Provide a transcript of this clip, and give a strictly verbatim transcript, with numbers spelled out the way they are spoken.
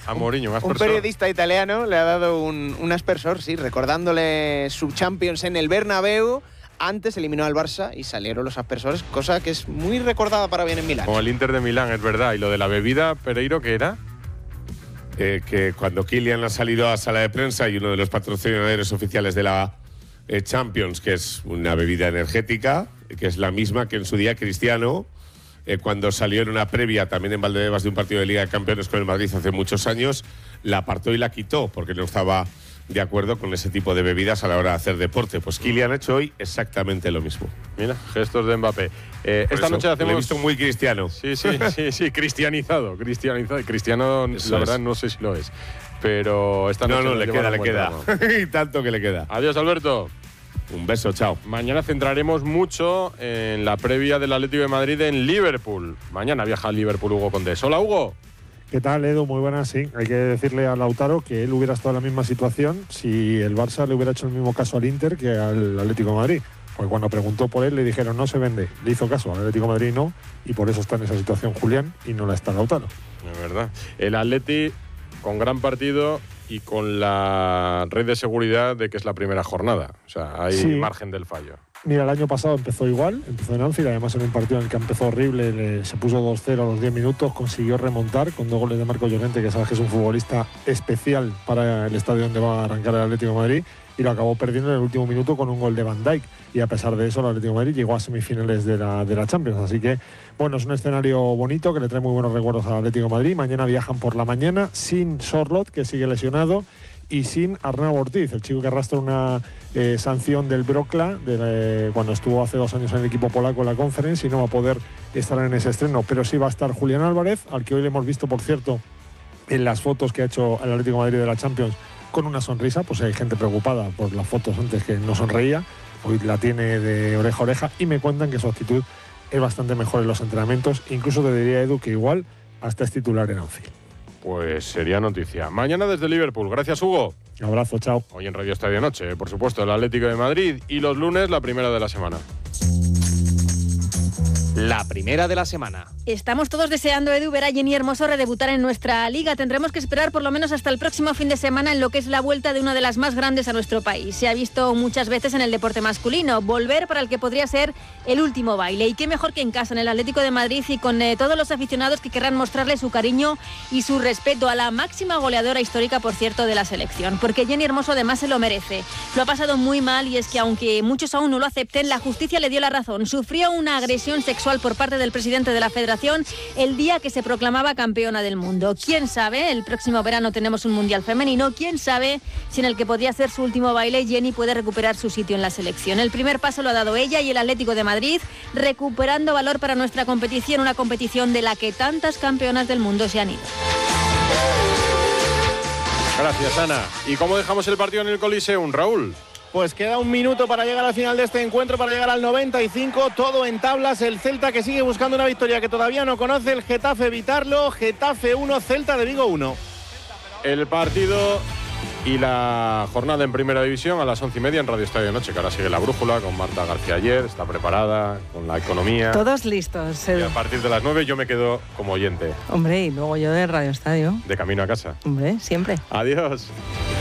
A Mourinho, un Un aspersor. periodista italiano le ha dado un, un aspersor, sí, recordándole su Champions en el Bernabéu. Antes eliminó al Barça y salieron los aspersores, cosa que es muy recordada para bien en Milán. Como el Inter de Milán, es verdad. Y lo de la bebida, Pereiro, ¿qué era? Eh, que cuando Kylian ha salido a sala de prensa y uno de los patrocinadores oficiales de la eh, Champions, que es una bebida energética, que es la misma que en su día Cristiano, eh, cuando salió en una previa también en Valdebebas de un partido de Liga de Campeones con el Madrid hace muchos años, la apartó y la quitó porque no estaba de acuerdo con ese tipo de bebidas a la hora de hacer deporte. Pues Kylian ha hecho hoy exactamente lo mismo. Mira, gestos de Mbappé. Eh, esta eso, noche hacemos... lo he visto muy cristiano. Sí, sí, sí, sí, cristianizado, cristianizado. Cristiano, Eso la es. verdad, no sé si lo es. Pero esta No, noche no, nos le llevan queda, a le buen queda. tramo. Y tanto que le queda. Adiós, Alberto. Un beso, chao. Mañana centraremos mucho en la previa del Atlético de Madrid en Liverpool. Mañana viaja a Liverpool Hugo Condés. Hola, Hugo. ¿Qué tal, Edu? Muy buenas, sí. Hay que decirle a Lautaro que él hubiera estado en la misma situación si el Barça le hubiera hecho el mismo caso al Inter que al Atlético de Madrid. Porque cuando preguntó por él le dijeron no se vende. Le hizo caso al Atlético de Madrid no, y por eso está en esa situación Julián y no la está Lautaro. Es verdad. El Atleti con gran partido y con la red de seguridad de que es la primera jornada. O sea, hay Sí. margen del fallo. Mira, el año pasado empezó igual, empezó en Anfield, además en un partido en el que empezó horrible, le- se puso dos cero a los diez minutos, consiguió remontar con dos goles de Marco Llorente, que sabes que es un futbolista especial para el estadio donde va a arrancar el Atlético de Madrid, y lo acabó perdiendo en el último minuto con un gol de Van Dijk. Y a pesar de eso, el Atlético de Madrid llegó a semifinales de la, de la Champions. Así que, bueno, es un escenario bonito que le trae muy buenos recuerdos al Atlético de Madrid. Mañana viajan por la mañana sin Sorloth, que sigue lesionado, y sin Arnau Ortiz, el chico que arrastra una eh, sanción del Brokla de, eh, cuando estuvo hace dos años en el equipo polaco en la Conference, y no va a poder estar en ese estreno. Pero sí va a estar Julián Álvarez, al que hoy le hemos visto, por cierto, en las fotos que ha hecho el Atlético de Madrid de la Champions, con una sonrisa. Pues hay gente preocupada por las fotos antes que no sonreía, hoy la tiene de oreja a oreja, y me cuentan que su actitud es bastante mejor en los entrenamientos. Incluso te diría, Edu, que igual hasta es titular en Anfield. Pues sería noticia. Mañana desde Liverpool. Gracias, Hugo. Un abrazo, chao. Hoy en Radio Estadio Noche, por supuesto, el Atlético de Madrid. Y los lunes, la primera de la semana. La primera de la semana. Estamos todos deseando, Edu, ver a Jenny Hermoso redebutar en nuestra liga. Tendremos que esperar por lo menos hasta el próximo fin de semana en lo que es la vuelta de una de las más grandes a nuestro país. Se ha visto muchas veces en el deporte masculino. Volver para el que podría ser el último baile. Y qué mejor que en casa, en el Atlético de Madrid, y con eh, todos los aficionados que querrán mostrarle su cariño y su respeto a la máxima goleadora histórica, por cierto, de la selección. Porque Jenny Hermoso además se lo merece. Lo ha pasado muy mal, y es que aunque muchos aún no lo acepten, la justicia le dio la razón. Sufrió una agresión sexual por parte del presidente de la Federación el día que se proclamaba campeona del mundo. ¿Quién sabe? El próximo verano tenemos un Mundial femenino. ¿Quién sabe si en el que podría ser su último baile Jenny puede recuperar su sitio en la selección? El primer paso lo ha dado ella y el Atlético de Madrid, recuperando valor para nuestra competición, una competición de la que tantas campeonas del mundo se han ido. Gracias, Ana. ¿Y cómo dejamos el partido en el Coliseum, Raúl? Pues queda un minuto para llegar al final de este encuentro, para llegar al noventa y cinco, todo en tablas. El Celta que sigue buscando una victoria que todavía no conoce, el Getafe evitarlo. Getafe uno, Celta de Vigo uno. El partido y la jornada en Primera División a las once y media en Radio Estadio Noche, que ahora sigue La Brújula con Marta García Ayer, está preparada con la economía. Todos listos. Y a partir de las nueve yo me quedo como oyente. Hombre, y luego yo de Radio Estadio. De camino a casa. Hombre, siempre. Adiós.